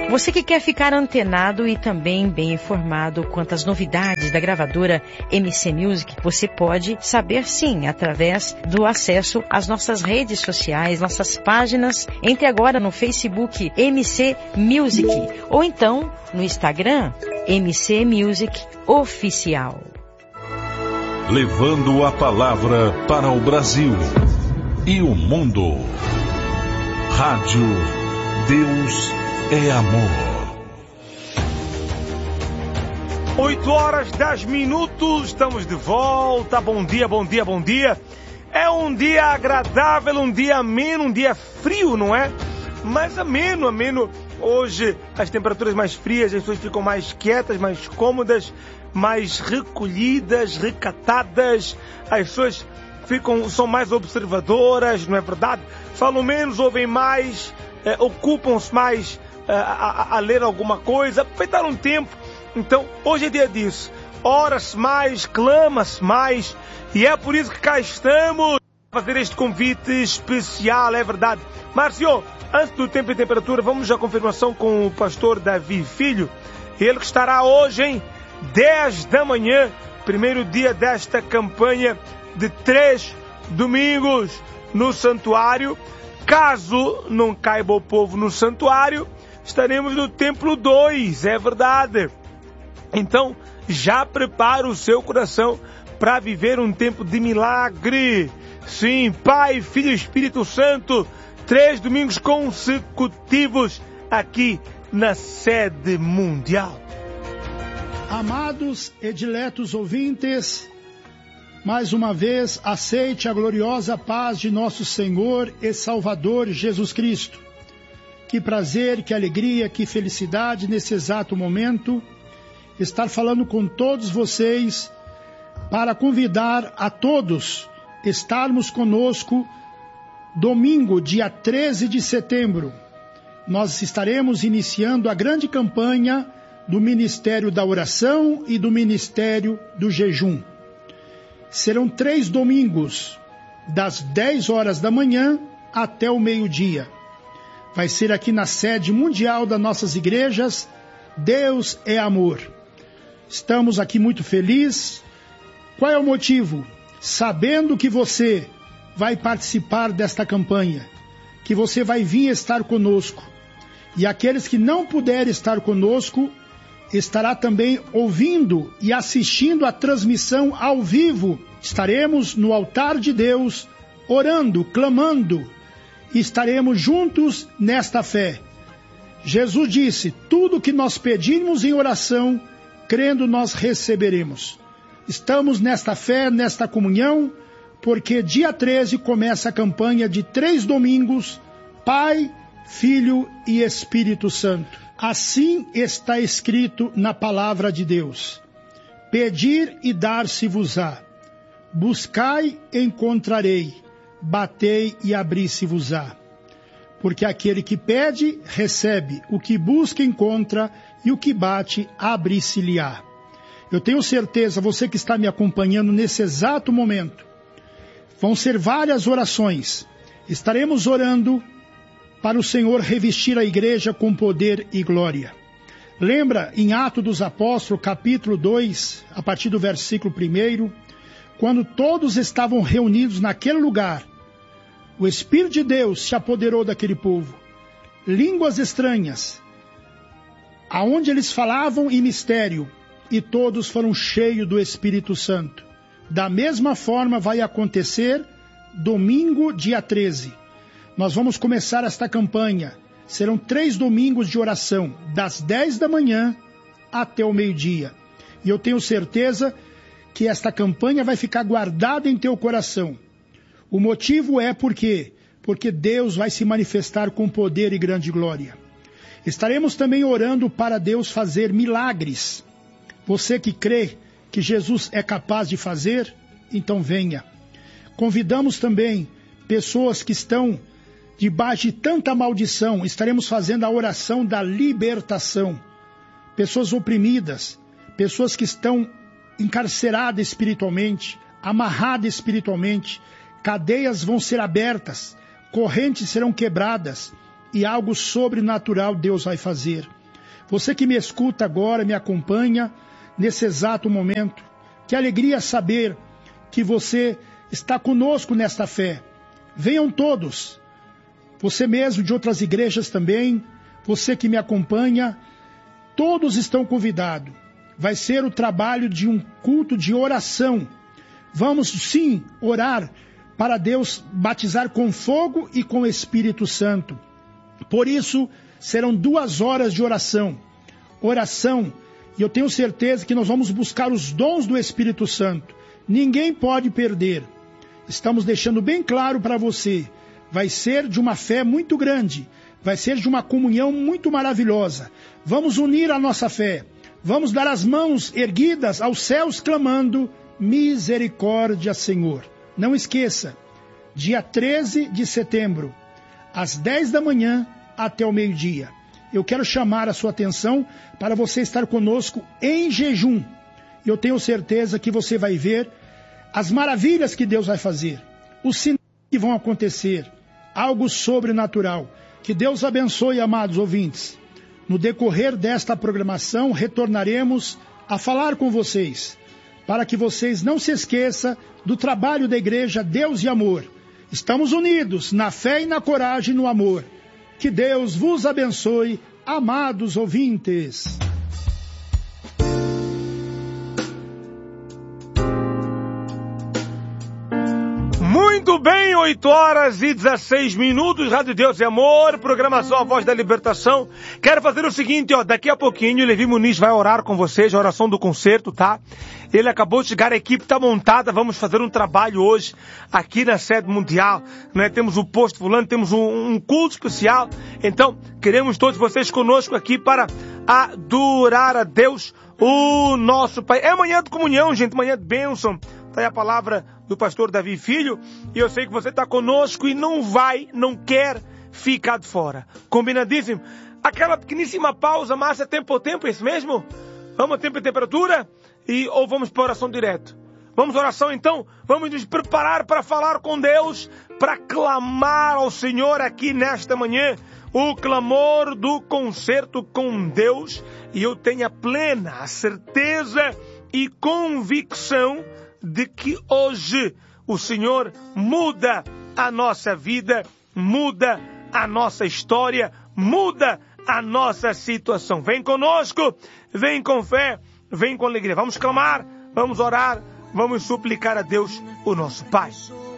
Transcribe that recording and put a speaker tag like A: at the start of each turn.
A: Você que quer ficar antenado e também bem informado quanto às novidades da gravadora MC Music, você pode saber sim, através do acesso às nossas redes sociais, nossas páginas. Entre agora no Facebook MC Music ou então no Instagram MC Music Oficial.
B: Levando a palavra para o Brasil e o mundo. Rádio Deus é amor.
C: 8h10, estamos de volta. Bom dia, bom dia, bom dia. É um dia agradável, um dia ameno, um dia frio, não é? Mas ameno. Hoje as temperaturas mais frias, as pessoas ficam mais quietas, mais cômodas, mais recolhidas, recatadas. As pessoas são mais observadoras, não é verdade? Falam menos, ouvem mais, ocupam-se mais a ler alguma coisa, aproveitar um tempo. Então, hoje é dia disso. Ora-se mais, clama-se mais, e é por isso que cá estamos a fazer este convite especial, é verdade. Márcio, antes do tempo e temperatura, vamos à confirmação com o pastor Davi Filho. Ele que estará hoje em 10 da manhã, primeiro dia desta campanha de 3 domingos no santuário. Caso não caiba o povo no santuário, estaremos no Templo 2, é verdade. Então, já prepara o seu coração para viver um tempo de milagre. Sim, Pai, Filho e Espírito Santo, 3 domingos consecutivos aqui na sede mundial.
D: Amados e diletos ouvintes, mais uma vez, aceite a gloriosa paz de nosso Senhor e Salvador Jesus Cristo. Que prazer, que alegria, que felicidade nesse exato momento estar falando com todos vocês para convidar a todos estarmos conosco domingo, dia 13 de setembro. Nós estaremos iniciando a grande campanha do Ministério da Oração e do Ministério do Jejum. Serão 3 domingos, das 10 horas da manhã até o meio-dia. Vai ser aqui na sede mundial das nossas igrejas. Deus é amor. Estamos aqui muito felizes. Qual é o motivo? Sabendo que você vai participar desta campanha, que você vai vir estar conosco. E aqueles que não puderem estar conosco, estará também ouvindo e assistindo a transmissão ao vivo. Estaremos no altar de Deus, orando, clamando, e estaremos juntos nesta fé. Jesus disse, tudo que nós pedirmos em oração, crendo nós receberemos. Estamos nesta fé, nesta comunhão, porque dia 13 começa a campanha de 3 domingos, Pai, Filho e Espírito Santo. Assim está escrito na palavra de Deus. Pedir e dar-se-vos-á. Buscai e encontrarei. Batei e abri-se-vos-á. Porque aquele que pede, recebe. O que busca, encontra. E o que bate, abre-se-lhe-á. Eu tenho certeza, você que está me acompanhando nesse exato momento, vão ser várias orações. Estaremos orando para o Senhor revestir a igreja com poder e glória. Lembra em Atos dos Apóstolos, capítulo 2, a partir do versículo 1, quando todos estavam reunidos naquele lugar, o Espírito de Deus se apoderou daquele povo. Línguas estranhas, aonde eles falavam em mistério, e todos foram cheios do Espírito Santo. Da mesma forma vai acontecer domingo, dia 13. Nós vamos começar esta campanha. Serão 3 domingos de oração, das 10 da manhã até o meio-dia. E eu tenho certeza que esta campanha vai ficar guardada em teu coração. O motivo é porque Deus vai se manifestar com poder e grande glória. Estaremos também orando para Deus fazer milagres. Você que crê que Jesus é capaz de fazer, então venha. Convidamos também pessoas que estão debaixo de tanta maldição, estaremos fazendo a oração da libertação. Pessoas oprimidas, pessoas que estão encarceradas espiritualmente, amarradas espiritualmente, cadeias vão ser abertas, correntes serão quebradas e algo sobrenatural Deus vai fazer. Você que me escuta agora, me acompanha nesse exato momento, que alegria saber que você está conosco nesta fé. Venham todos, você mesmo de outras igrejas também, você que me acompanha, todos estão convidados. Vai ser o trabalho de um culto de oração. Vamos sim orar para Deus batizar com fogo e com o Espírito Santo. Por isso, serão 2 horas de oração. Oração, e eu tenho certeza que nós vamos buscar os dons do Espírito Santo. Ninguém pode perder. Estamos deixando bem claro para você. Vai ser de uma fé muito grande. Vai ser de uma comunhão muito maravilhosa. Vamos unir a nossa fé. Vamos dar as mãos erguidas aos céus clamando: misericórdia, Senhor. Não esqueça, dia 13 de setembro, às 10 da manhã até o meio-dia. Eu quero chamar a sua atenção para você estar conosco em jejum. Eu tenho certeza que você vai ver as maravilhas que Deus vai fazer, os sinais que vão acontecer, algo sobrenatural. Que Deus abençoe, amados ouvintes. No decorrer desta programação, retornaremos a falar com vocês, para que vocês não se esqueçam do trabalho da Igreja Deus e Amor. Estamos unidos na fé e na coragem e no amor. Que Deus vos abençoe, amados ouvintes.
C: Muito bem, 8 horas e 16 minutos, Rádio Deus e Amor, programação A Voz da Libertação. Quero fazer o seguinte, daqui a pouquinho o Levi Muniz vai orar com vocês, a oração do concerto, tá? Ele acabou de chegar, a equipe está montada, vamos fazer um trabalho hoje aqui na sede mundial, né? Temos o posto fulano, temos um culto especial, então queremos todos vocês conosco aqui para adorar a Deus, o nosso Pai. É manhã de comunhão, gente, manhã de bênção. Está aí a palavra do pastor Davi Filho, e eu sei que você está conosco e não quer ficar de fora. Combinadíssimo? Aquela pequeníssima pausa, mas é tempo ao tempo, é isso mesmo? Vamos a tempo e temperatura? Ou vamos para a oração direto? Vamos à oração então? Vamos nos preparar para falar com Deus, para clamar ao Senhor aqui nesta manhã, o clamor do concerto com Deus, e eu tenho a plena certeza e convicção de que hoje o Senhor muda a nossa vida, muda a nossa história, muda a nossa situação. Vem conosco, vem com fé, vem com alegria. Vamos clamar, vamos orar, vamos suplicar a Deus, o nosso Pai.